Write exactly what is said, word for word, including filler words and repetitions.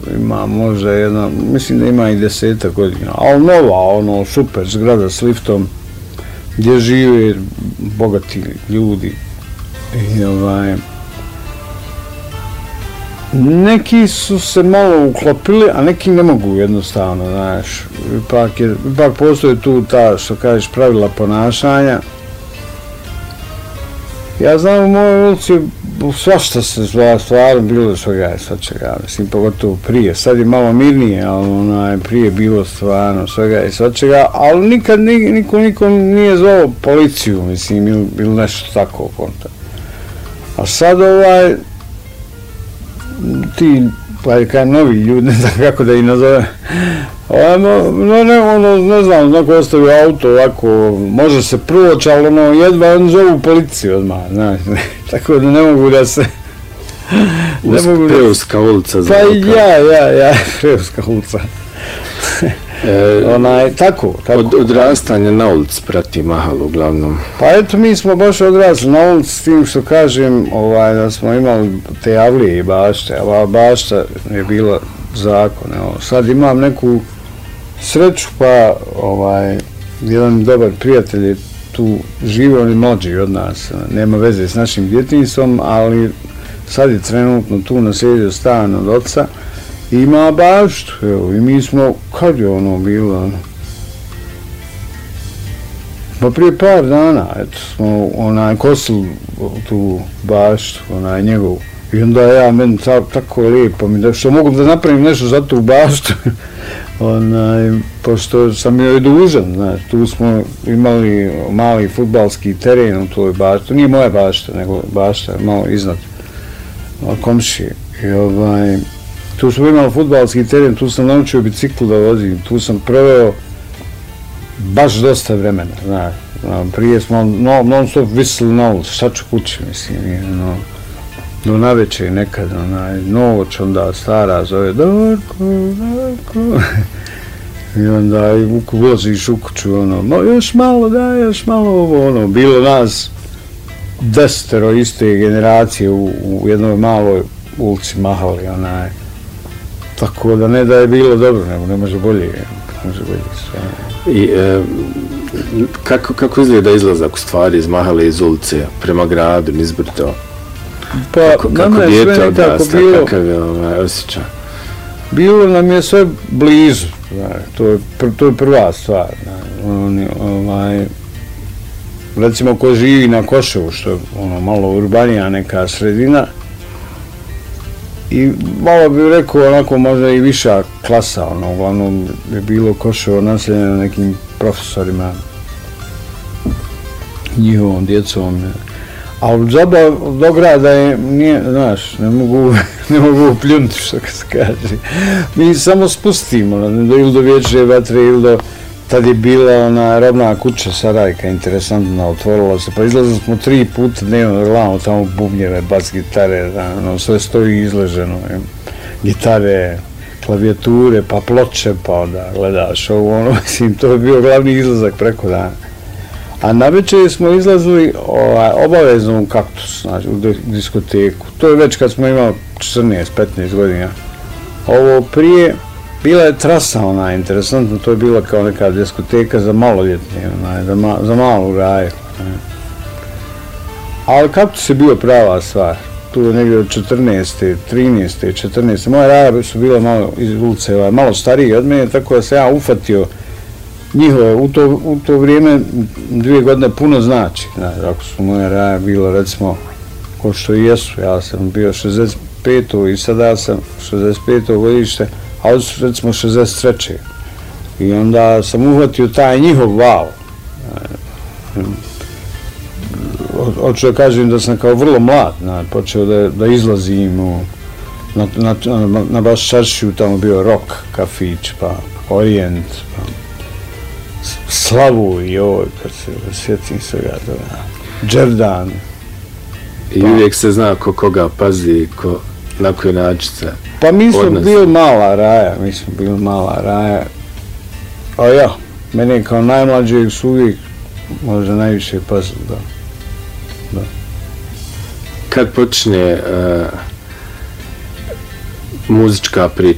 ima možda jedno, mislim da ima i desetak godina, ali nova, ono, super zgrada s liftom, gdje žive bogati ljudi. I ovaj, neki su se malo uklopili, a neki ne mogu jednostavno, znaš, ipak, je, ipak postoje tu ta, što kažeš, pravila ponašanja. Ja znam u mojoj ulici svašta se stvarno bilo svega je svačega, mislim, pogotovo prije, sad je malo mirnije, ali onaj, prije bilo stvarno svega je svačega, ali nikad niko, niko nije zvao policiju, mislim, ili, ili nešto tako konta. A sad ovaj, ti, pa kaj novi ljudi, ne znam kako da ih nazove, ono, no, ne, ono, ne znam, znako ostavi auto ovako, može se proći, ali ono, jedva on zovu policiju odmah, znaš, tako da ne mogu da se... ne mogu da... Preuska ulica. Pa ja, ja, ja, Preuska ulica. E, onaj, tako, tako. Od odrastanja na ulici prati Mahalu uglavnom. Pa eto, mi smo baš odrasli na ulici s tim što kažem, ovaj, da smo imali te avlije i bašte, a bašta je bila zakon. Evo. Sad imam neku sreću, pa ovaj, jedan dobar prijatelj je tu živo, on je mlađi od nas, nema veze s našim djetinjstvom, ali sad je trenutno tu naslijedio stan od oca. Ima baštu, evo, i mi smo, kad je ono bilo, ono? Pa prije par dana, eto, smo onaj kosili tu baštu, onaj njegovu. I onda ja, meni ta, tako lijepo mi da što mogu da napravim nešto za tu baštu, onaj, pošto sam joj dužan, znaš, tu smo imali mali fudbalski teren u toj bašti, to nije moja bašta, nego bašta malo iznad komšije. I ovaj, tu smo imali fudbalski teren, tu sam naučio biciklu da vozim, tu sam proveo baš dosta vremena, znaš. Prije smo no, non stop visili na ulici, šta ću kući, mislim, no, do navečer nekad, onaj, noć, onda stara zove, Darko, Darko, i onda voziš u kuću, ono, još malo, da, još malo ovo, ono, bilo nas desetero iste generacije u, u jednoj maloj ulici Mahali, onaj, tako da ne da je bilo dobro, nego ne može bolje, ne može bolje sve. I e, kako, kako izgleda izlazak u stvari iz Mahale, iz ulice, prema gradu, nizbrdo? Pa, kako, kako nama je sve nekako bilo, kakav je ovaj osjećaj? Bilo nam je sve blizu, znači, to, je, to je prva stvar. Znači, ovaj, recimo ko živi na Koševu, što je ono, malo urbanija neka sredina, i malo bih rekao onako možda i viša klasa, ono, uglavnom je bilo Koševo naseljeno nekim profesorima, njihovom djecom. A od Zaba do grada je, nije, znaš, ne mogu, ne mogu pljunuti, što se kaže. Mi samo spustimo, ili do Vječne vatre, ili do, tad je bila ona robna kuća Sarajka, interesantna, otvorila se, pa izlazili smo tri puta dnevno, gledamo tamo bubnjeve, bas gitare, ono, sve stoji izleženo, gitare, klavijature, pa ploče, pa onda gledaš ovo, ono, mislim, to je bio glavni izlazak preko dana. A na večer smo izlazili ovaj, obavezno u Kaktus, znači u diskoteku. To je već kad smo imali četrnaest petnaest godina. Ovo prije, bila je trasa ona interesantna, to je bila kao neka diskoteka za maloljetne, onaj, za, ma, za malu raju. Ali Kaktus je bio prava stvar. Tu je negdje od četrnaeste, trinaeste, četrnaeste. Moje raje su bile malo iz ulice, ovaj, malo stariji od mene, tako da se ja ufatio njihove, u to, u to vrijeme dvije godine puno znači. Znači, ako su moje raje bilo, recimo, ko što i jesu, ja sam bio šezdeset peto i sada sam šezdeset peto godište, a od su recimo šezdeset treće I onda sam uhvatio taj njihov val. Hoću da kažem da sam kao vrlo mlad, znači, počeo da, da izlazim u, na, na, na, na baš čaršiju, tamo bio Rock kafić, pa Orient, pa Slavu i ovoj, kad se sjetim svega toga, Džerdan. I uvijek se zna ko koga pazi, ko, na koji način se Pa mi smo odnosi. bili mala raja, mi smo bili mala raja. A ja, mene kao najmlađeg su uvijek možda najviše pazili, da. da. Kad počne uh, muzička priča